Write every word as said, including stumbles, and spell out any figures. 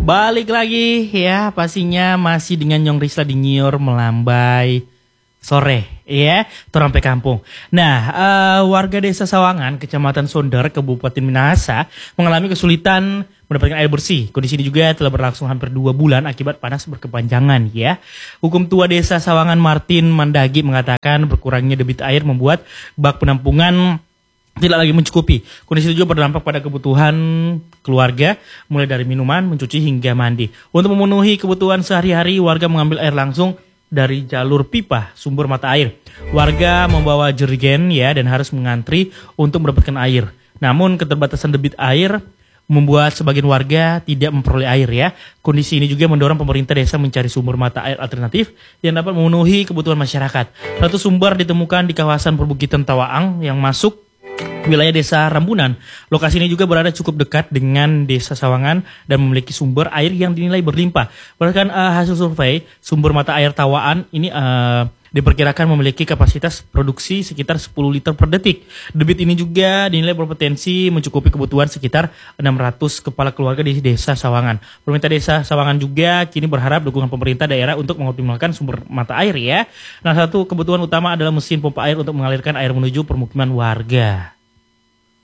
Balik lagi ya, pastinya masih dengan Nyong Risla di Nyior Melambai sore ya, Torampe Kampung. Nah, uh, warga desa Sawangan, Kecamatan Sonder, Kabupaten Minahasa mengalami kesulitan mendapatkan air bersih. Kondisi ini juga telah berlangsung hampir dua bulan akibat panas berkepanjangan ya. Hukum tua desa Sawangan Martin Mandagi mengatakan berkurangnya debit air membuat bak penampungan tidak lagi mencukupi. Kondisi itu juga berdampak pada kebutuhan keluarga, mulai dari minuman, mencuci hingga mandi. Untuk memenuhi kebutuhan sehari-hari, warga mengambil air langsung dari jalur pipa sumber mata air. Warga membawa jerigen ya dan harus mengantri untuk mendapatkan air. Namun keterbatasan debit air membuat sebagian warga tidak memperoleh air ya. Kondisi ini juga mendorong pemerintah desa mencari sumber mata air alternatif yang dapat memenuhi kebutuhan masyarakat. Satu sumber ditemukan di kawasan perbukitan Tawaang yang masuk wilayah desa Rambunan. Lokasi ini juga berada cukup dekat dengan desa Sawangan dan memiliki sumber air yang dinilai berlimpah. Berdasarkan uh, hasil survei, sumber mata air Tawaan ini uh, diperkirakan memiliki kapasitas produksi sekitar sepuluh liter per detik. Debit ini juga dinilai berpotensi mencukupi kebutuhan sekitar enam ratus kepala keluarga di desa Sawangan. Pemerintah desa Sawangan juga kini berharap dukungan pemerintah daerah untuk mengoptimalkan sumber mata air ya. Nah, satu kebutuhan utama adalah mesin pompa air untuk mengalirkan air menuju permukiman warga.